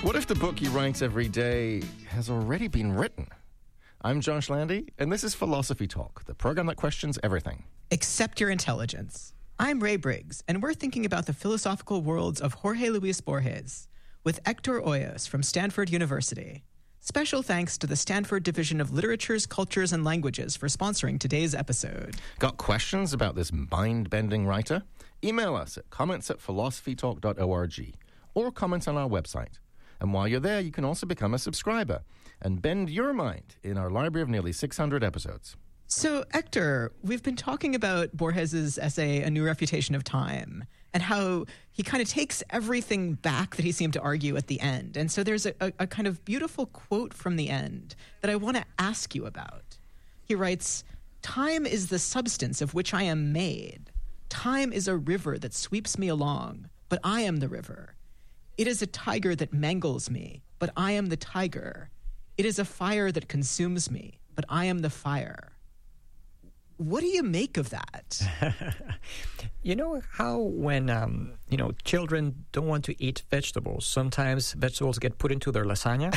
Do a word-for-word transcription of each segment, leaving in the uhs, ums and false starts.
What if the book you write every day has already been written? I'm Josh Landy, and this is Philosophy Talk, the program that questions everything. Except your intelligence. I'm Ray Briggs, and we're thinking about the philosophical worlds of Jorge Luis Borges with Hector Hoyos from Stanford University. Special thanks to the Stanford Division of Literatures, Cultures, and Languages for sponsoring today's episode. Got questions about this mind-bending writer? Email us at comments at philosophy talk dot org or comment on our website. And while you're there, you can also become a subscriber and bend your mind in our library of nearly six hundred episodes. So, Hector, we've been talking about Borges's essay, A New Refutation of Time, and how he kind of takes everything back that he seemed to argue at the end. And so there's a, a, a kind of beautiful quote from the end that I want to ask you about. He writes, "Time is the substance of which I am made. Time is a river that sweeps me along, but I am the river. It is a tiger that mangles me, but I am the tiger. It is a fire that consumes me, but I am the fire." What do you make of that? You know how when, um, you know, children don't want to eat vegetables, sometimes vegetables get put into their lasagna?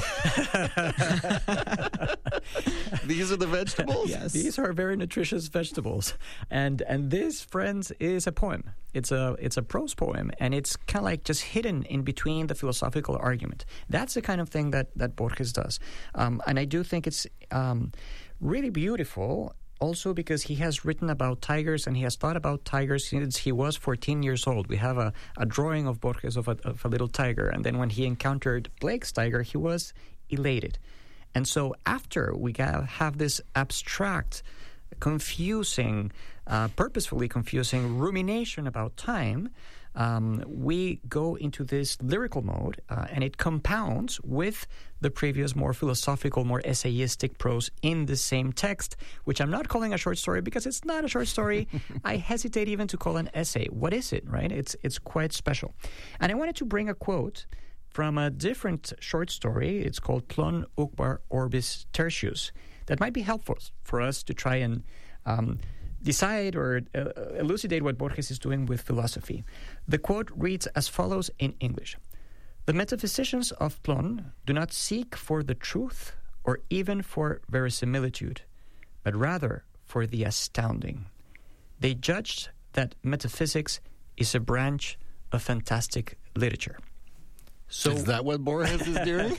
These are the vegetables? Yes. These are very nutritious vegetables. And and this, friends, is a poem. It's a it's a prose poem, and it's kind of like just hidden in between the philosophical argument. That's the kind of thing that, that Borges does. Um, and I do think it's um, really beautiful, also because he has written about tigers and he has thought about tigers since he was fourteen years old. We have a, a drawing of Borges of a, of a little tiger, and then when he encountered Blake's tiger, he was elated. And so after we have this abstract, confusing, uh, purposefully confusing rumination about time, um, we go into this lyrical mode, uh, and it compounds with the previous more philosophical, more essayistic prose in the same text, which I'm not calling a short story because it's not a short story. I hesitate even to call an essay. What is it, right? It's it's quite special. And I wanted to bring a quote from a different short story. It's called Plon Uqbar Orbis Tertius. That might be helpful for us to try and um, decide or uh, elucidate what Borges is doing with philosophy. The quote reads as follows in English. "The metaphysicians of Plon do not seek for the truth or even for verisimilitude, but rather for the astounding. They judged that metaphysics is a branch of fantastic literature." So is that what Borges is doing?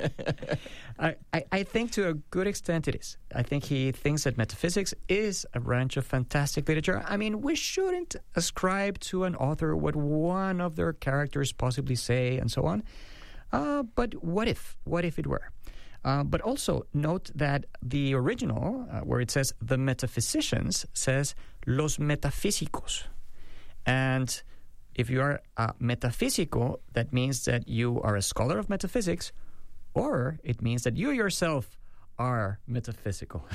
I, I, I think to a good extent it is. I think he thinks that metaphysics is a branch of fantastic literature. I mean, we shouldn't ascribe to an author what one of their characters possibly say and so on. Uh, but what if? What if it were? Uh, but also note that the original, uh, where it says the metaphysicians, says los metafísicos. And if you are a metaphysico, that means that you are a scholar of metaphysics, or it means that you yourself are metaphysical.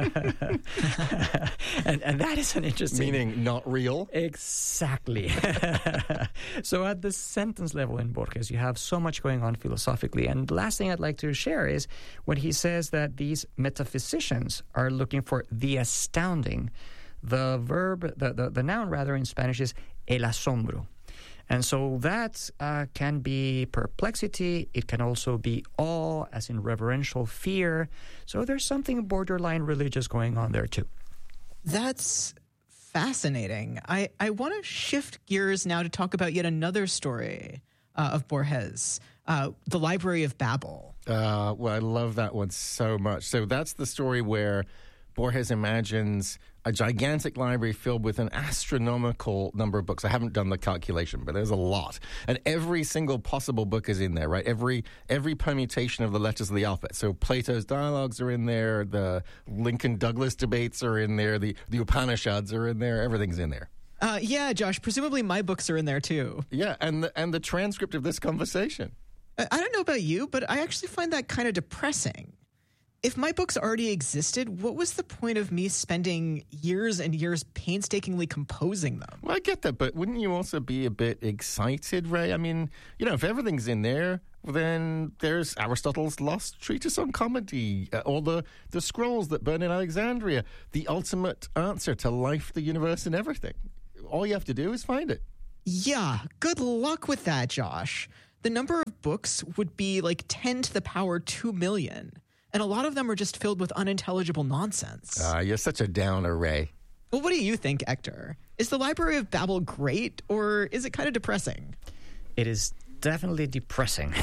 and, and that is an interesting... Meaning not real? Exactly. So at the sentence level in Borges, you have so much going on philosophically. And the last thing I'd like to share is when he says that these metaphysicians are looking for the astounding. The verb, the, the, the noun rather in Spanish is el asombro. And so that uh, can be perplexity. It can also be awe, as in reverential fear. So there's something borderline religious going on there too. That's fascinating. I, I want to shift gears now to talk about yet another story uh, of Borges, uh, The Library of Babel. Uh, well, I love that one so much. So that's the story where Borges imagines a gigantic library filled with an astronomical number of books. I haven't done the calculation, but there's a lot. And every single possible book is in there, right? Every every permutation of the letters of the alphabet. So Plato's dialogues are in there, the Lincoln-Douglas debates are in there, the, the Upanishads are in there, everything's in there. Uh, yeah, Josh, presumably my books are in there too. Yeah, and the, and the transcript of this conversation. I, I don't know about you, but I actually find that kind of depressing. If my books already existed, what was the point of me spending years and years painstakingly composing them? Well, I get that, but wouldn't you also be a bit excited, Ray? I mean, you know, if everything's in there, then there's Aristotle's Lost Treatise on Comedy, uh, or the, the scrolls that burn in Alexandria, the ultimate answer to life, the universe, and everything. All you have to do is find it. Yeah, good luck with that, Josh. the number of books would be like ten to the power two million. And a lot of them are just filled with unintelligible nonsense. Uh, you're such a downer, Ray. Well, what do you think, Hector? Is the Library of Babel great, or is it kind of depressing? It is definitely depressing.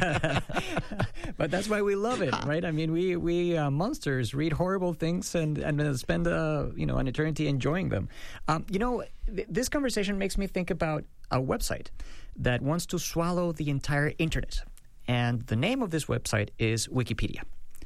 But that's why we love it, right? I mean, we we uh, monsters read horrible things and and uh, spend uh, you know an eternity enjoying them. Um, you know, th- this conversation makes me think about a website that wants to swallow the entire internet, and the name of this website is Wikipedia.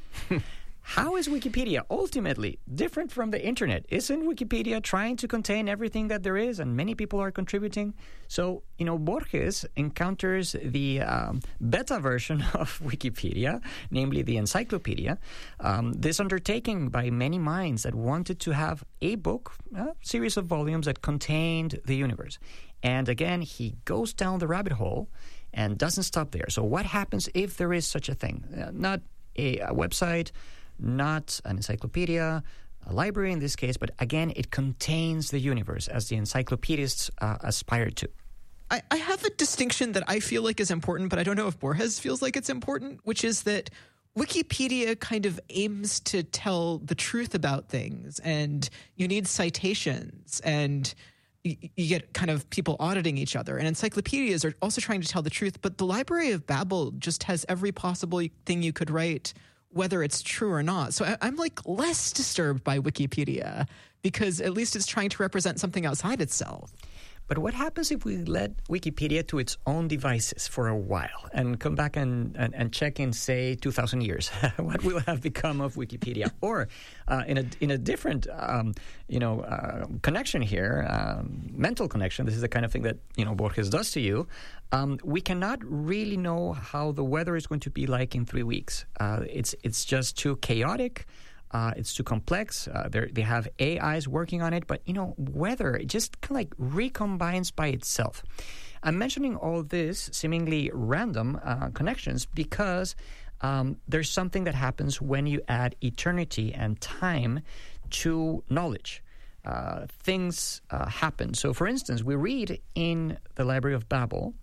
How is Wikipedia ultimately different from the internet? Isn't Wikipedia trying to contain everything that there is, and many people are contributing? So, you know, Borges encounters the um, beta version of Wikipedia, namely the encyclopedia, um, this undertaking by many minds that wanted to have a book, a series of volumes that contained the universe. And again, he goes down the rabbit hole and doesn't stop there. So what happens if there is such a thing? Uh, not a, a website, not an encyclopedia, a library in this case, but again, it contains the universe as the encyclopedists uh, aspire to. I, I have a distinction that I feel like is important, but I don't know if Borges feels like it's important, which is that Wikipedia kind of aims to tell the truth about things, and you need citations, and you, you get kind of people auditing each other. And encyclopedias are also trying to tell the truth, but the Library of Babel just has every possible thing you could write, whether it's true or not. So I, I'm like less disturbed by Wikipedia because at least it's trying to represent something outside itself. But what happens if we let Wikipedia to its own devices for a while and come back and, and, and check in, say, two thousand years? What will have become of Wikipedia? Or uh, in a in a different, um, you know, uh, connection here, um, mental connection, this is the kind of thing that, you know, Borges does to you. Um, we cannot really know how the weather is going to be like in three weeks. Uh, it's it's just too chaotic. Uh, it's too complex. Uh, they have A Is working on it. But, you know, weather, it just kind of like recombines by itself. I'm mentioning all this seemingly random uh, connections because um, there's something that happens when you add eternity and time to knowledge. Uh, things uh, happen. So, for instance, we read in the Library of Babel,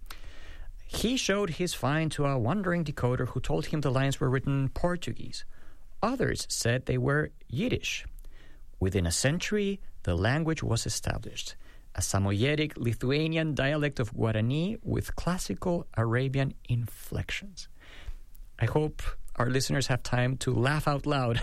he showed his find to a wandering decoder who told him the lines were written Portuguese. Others said they were Yiddish. Within a century, the language was established, a Samoyedic Lithuanian dialect of Guarani with classical Arabian inflections. I hope our listeners have time to laugh out loud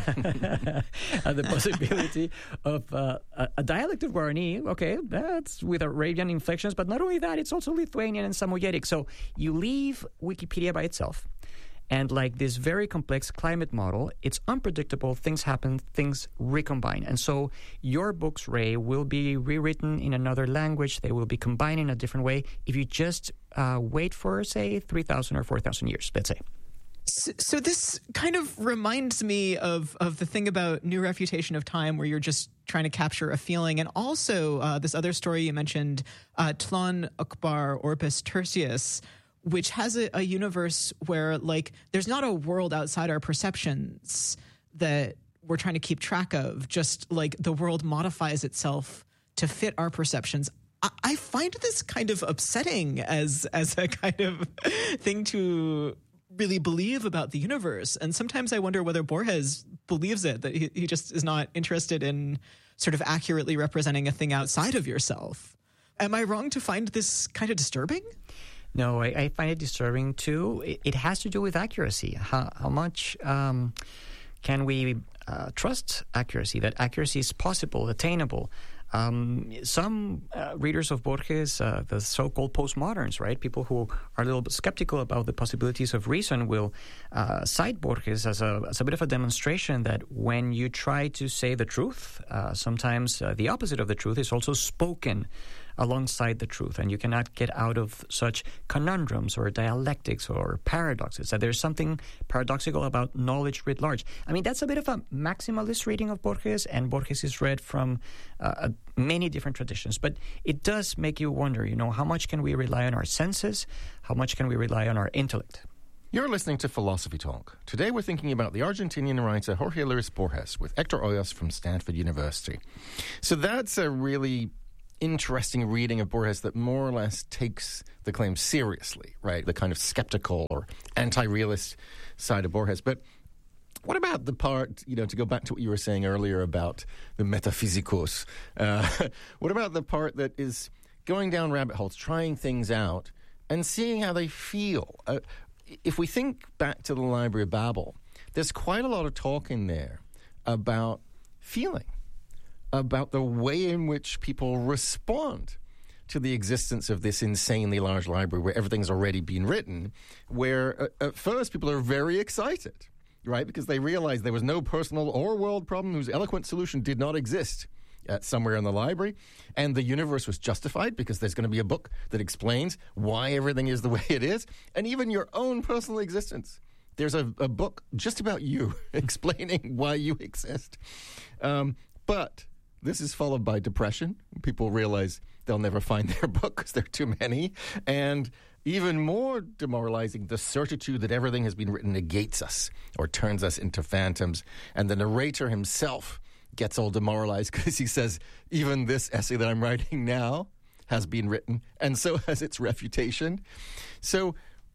at the possibility of uh, a, a dialect of Guarani. Okay, that's with Arabian inflections, but not only that, it's also Lithuanian and Samoyedic. So you leave Wikipedia by itself. And like this very complex climate model, it's unpredictable. Things happen, things recombine. And so your books, Ray, will be rewritten in another language. They will be combined in a different way if you just uh, wait for, say, three thousand or four thousand years, let's say. So, so this kind of reminds me of, of the thing about New Refutation of Time, where you're just trying to capture a feeling. And also uh, this other story you mentioned, uh, Tlon Uqbar Orbis Tertius, which has a, a universe where, like, there's not a world outside our perceptions that we're trying to keep track of. Just like the world modifies itself to fit our perceptions. I, I find this kind of upsetting as as a kind of thing to really believe about the universe. And sometimes I wonder whether Borges believes it, that he, he just is not interested in sort of accurately representing a thing outside of yourself. Am I wrong to find this kind of disturbing? No, I, I find it disturbing too. It, it has to do with accuracy. How, how much um, can we uh, trust accuracy, that accuracy is possible, attainable? Um, some uh, readers of Borges, uh, the so-called postmoderns, right, people who are a little bit skeptical about the possibilities of reason, will uh, cite Borges as a, as a bit of a demonstration that when you try to say the truth, uh, sometimes uh, the opposite of the truth is also spoken alongside the truth, and you cannot get out of such conundrums or dialectics or paradoxes, that there's something paradoxical about knowledge writ large. I mean, that's a bit of a maximalist reading of Borges, and Borges is read from uh, many different traditions. But it does make you wonder, you know, how much can we rely on our senses? How much can we rely on our intellect? You're listening to Philosophy Talk. Today we're thinking about the Argentinian writer Jorge Luis Borges with Hector Hoyos from Stanford University. So that's a really interesting reading of Borges that more or less takes the claim seriously, right? The kind of skeptical or anti-realist side of Borges. But what about the part, you know, to go back to what you were saying earlier about the metaphysicos, uh, what about the part that is going down rabbit holes, trying things out, and seeing how they feel? Uh, if we think back to the Library of Babel, there's quite a lot of talk in there about feeling, about the way in which people respond to the existence of this insanely large library where everything's already been written, where uh, at first people are very excited, right? Because they realize there was no personal or world problem whose eloquent solution did not exist uh, somewhere in the library. And the universe was justified because there's going to be a book that explains why everything is the way it is. And even your own personal existence. There's a, a book just about you explaining why you exist. Um, but this is followed by depression. People realize they'll never find their book because there are too many. And even more demoralizing, the certitude that everything has been written negates us or turns us into phantoms. And the narrator himself gets all demoralized because he says, even this essay that I'm writing now has been written, and so has its refutation. So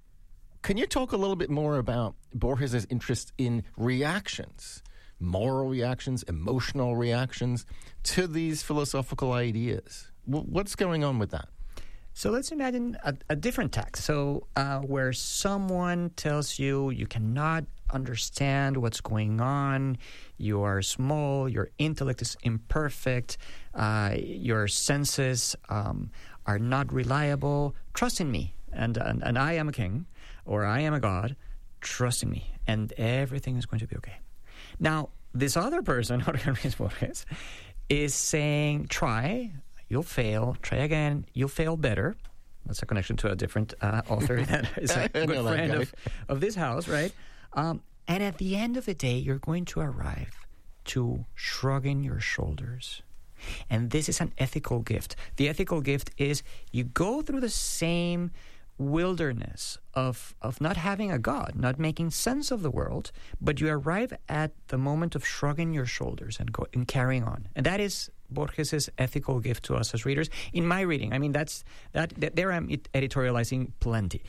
can you talk a little bit more about Borges' interest in reactions, moral reactions, emotional reactions to these philosophical ideas? What's going on with that? So let's imagine a, a different text. So uh, where someone tells you you cannot understand what's going on, you are small, your intellect is imperfect, uh, your senses um, are not reliable, trust in me, and, and, and I am a king, or I am a god, trust in me, and everything is going to be okay. Now, this other person, Jorge Luis Borges, is saying, try, you'll fail, try again, you'll fail better. That's a connection to a different uh, author that is a good friend of, of this house, right? Um, and at the end of the day, you're going to arrive to shrugging your shoulders. And this is an ethical gift. The ethical gift is you go through the same wilderness of of not having a God, not making sense of the world, but you arrive at the moment of shrugging your shoulders and go and carrying on. And that is Borges' ethical gift to us as readers. In my reading, I mean, that's that, that there I'm editorializing plenty.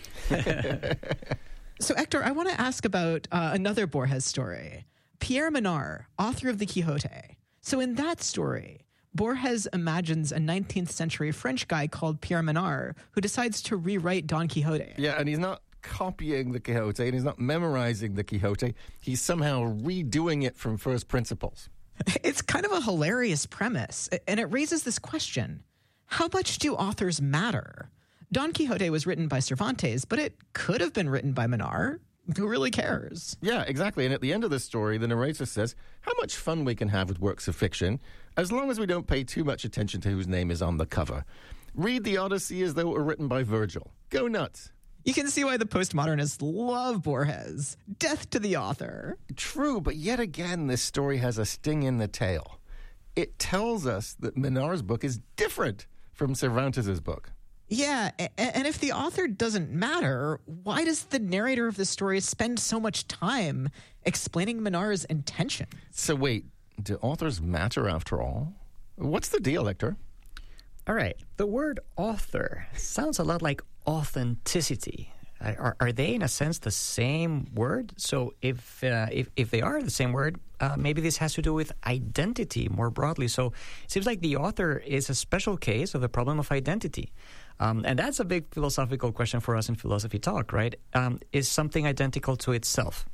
So, Hector, I want to ask about uh, another Borges story. Pierre Menard, author of the Quixote. So in that story, Borges imagines a nineteenth century French guy called Pierre Menard who decides to rewrite Don Quixote. Yeah, and he's not copying the Quixote and he's not memorizing the Quixote. He's somehow redoing it from first principles. It's kind of a hilarious premise, and it raises this question. How much do authors matter? Don Quixote was written by Cervantes, but it could have been written by Menard. Who really cares? Yeah, exactly. And at the end of the story, the narrator says how much fun we can have with works of fiction as long as we don't pay too much attention to whose name is on the cover. Read the Odyssey as though it were written by Virgil. Go nuts. You can see why the postmodernists love Borges. Death to the author. True, but yet again, this story has a sting in the tail. It tells us that Menard's book is different from Cervantes' book. Yeah, and if the author doesn't matter, why does the narrator of the story spend so much time explaining Menard's intention? So wait, do authors matter after all? What's the deal, Hector? All right. The word author sounds a lot like authenticity. Are, are they, in a sense, the same word? So if uh, if, if they are the same word, uh, maybe this has to do with identity more broadly. So it seems like the author is a special case of the problem of identity. Um, and that's a big philosophical question for us in Philosophy Talk, right? Um, is something identical to itself?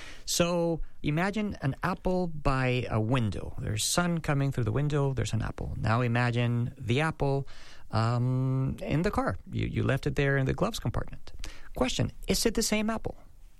So imagine an apple by a window. There's sun coming through the window. There's an apple. Now imagine the apple um, in the car. You, you left it there in the gloves compartment. Question, is it the same apple?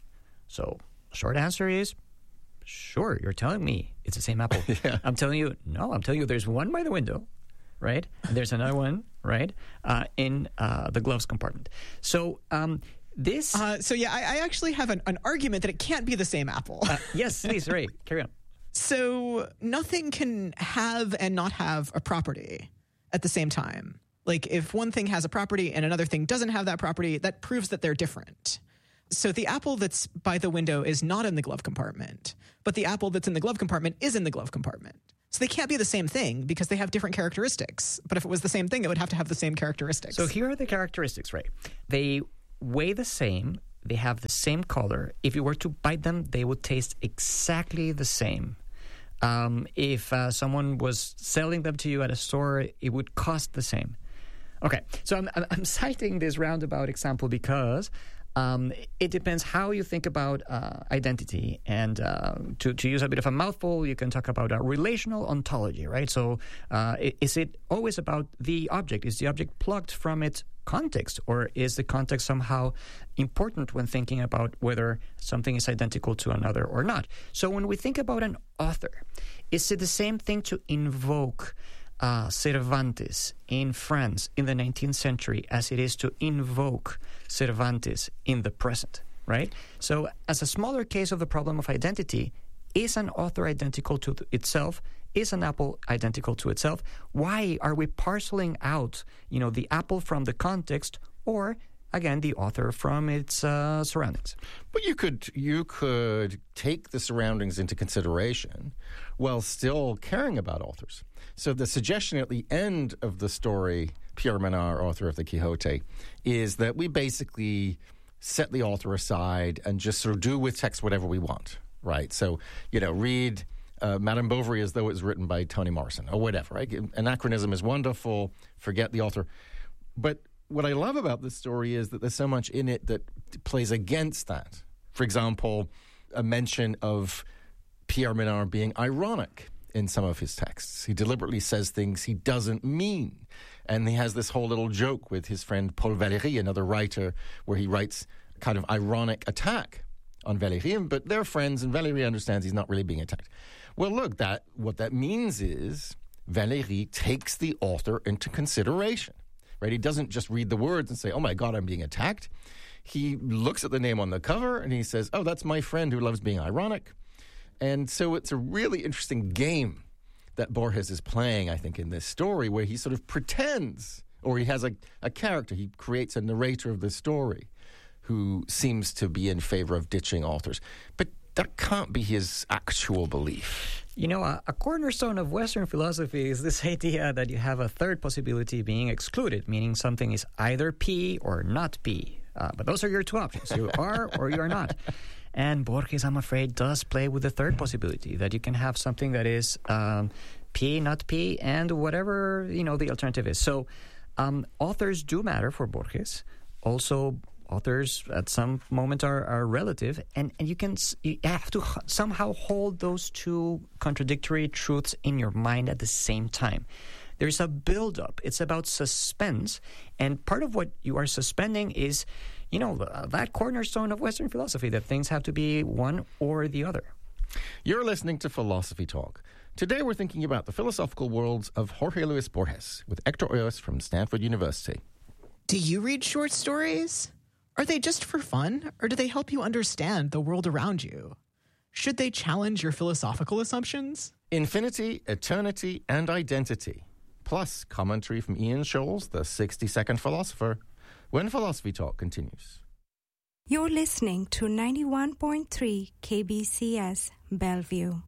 So short answer is, sure, you're telling me it's the same apple. Yeah. I'm telling you, no, I'm telling you there's one by the window, right? And there's another one, right, uh, in uh, the gloves compartment. So um, this... Uh, so yeah, I, I actually have an, an argument that it can't be the same apple. uh, yes, please, right, carry on. So nothing can have and not have a property at the same time. Like if one thing has a property and another thing doesn't have that property, that proves that they're different. So the apple that's by the window is not in the glove compartment, but the apple that's in the glove compartment is in the glove compartment. So they can't be the same thing because they have different characteristics. But if it was the same thing, it would have to have the same characteristics. So here are the characteristics, right? They weigh the same. They have the same color. If you were to bite them, they would taste exactly the same. Um, if uh, someone was selling them to you at a store, it would cost the same. Okay, so I'm, I'm citing this roundabout example because um, it depends how you think about uh, identity. And uh, to, to use a bit of a mouthful, you can talk about a relational ontology, right? So uh, is it always about the object? Is the object plucked from its context, or is the context somehow important when thinking about whether something is identical to another or not? So when we think about an author, is it the same thing to invoke uh, Cervantes in France in the nineteenth century as it is to invoke Cervantes in the present, right? So as a smaller case of the problem of identity, is an author identical to itself? Is an apple identical to itself? Why are we parceling out, you know, the apple from the context, or again, the author from its uh, surroundings? But you could you could take the surroundings into consideration while still caring about authors. So the suggestion at the end of the story, Pierre Menard, author of the Quixote, is that we basically set the author aside and just sort of do with text whatever we want, right? So, you know, read Uh, Madame Bovary as though it was written by Toni Morrison or whatever, right? Anachronism is wonderful. Forget the author. But what I love about this story is that there's so much in it that plays against that. For example, a mention of Pierre Menard being ironic in some of his texts. He deliberately says things he doesn't mean. And he has this whole little joke with his friend Paul Valéry, another writer, where he writes kind of ironic attack on Valéry, but they're friends, and Valéry understands he's not really being attacked. Well, look, that what that means is Valéry takes the author into consideration, right? He doesn't just read the words and say, oh, my God, I'm being attacked. He looks at the name on the cover, and he says, oh, that's my friend who loves being ironic. And so it's a really interesting game that Borges is playing, I think, in this story, where he sort of pretends, or he has a, a character, he creates a narrator of the story who seems to be in favor of ditching authors. But that can't be his actual belief. You know, a, a cornerstone of Western philosophy is this idea that you have a third possibility being excluded, meaning something is either P or not P. Uh, but those are your two options. You are or you are not. And Borges, I'm afraid, does play with the third possibility, that you can have something that is um, P, not P, and whatever, you know, the alternative is. So um, authors do matter for Borges. Also, authors at some moment are, are relative, and, and you can you have to somehow hold those two contradictory truths in your mind at the same time. There's a build-up. It's about suspense, and part of what you are suspending is, you know, that cornerstone of Western philosophy, that things have to be one or the other. You're listening to Philosophy Talk. Today we're thinking about the philosophical worlds of Jorge Luis Borges with Hector Hoyos from Stanford University. Do you read short stories? Are they just for fun, or do they help you understand the world around you? Should they challenge your philosophical assumptions? Infinity, eternity, and identity. Plus commentary from Ian Scholes, the sixty-second philosopher, when Philosophy Talk continues. You're listening to ninety-one point three K B C S Bellevue.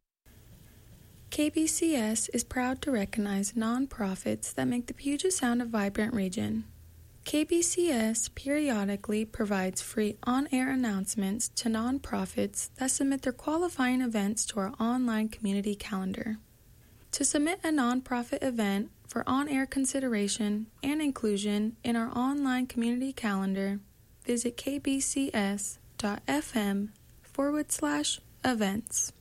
K B C S is proud to recognize nonprofits that make the Puget Sound a vibrant region. K B C S periodically provides free on-air announcements to nonprofits that submit their qualifying events to our online community calendar. To submit a nonprofit event for on-air consideration and inclusion in our online community calendar, visit kbcs.fm forward slash events.